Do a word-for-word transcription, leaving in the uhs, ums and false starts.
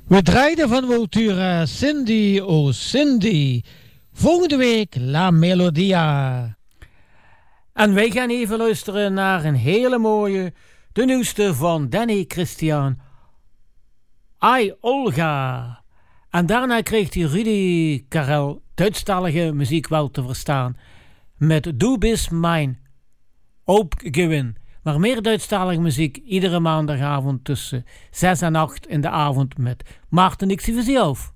We draaiden van Vultura Cindy, oh Cindy. Volgende week La Melodia. En wij gaan even luisteren naar een hele mooie, de nieuwste van Danny Christian. Ai Olga. En daarna kreeg hij Rudy Karel Duitsstalige muziek wel te verstaan met Du bist mein Opgewin. Maar meer Duitsstalige muziek iedere maandagavond tussen zes en acht in de avond met Maarten Dixie Versielf.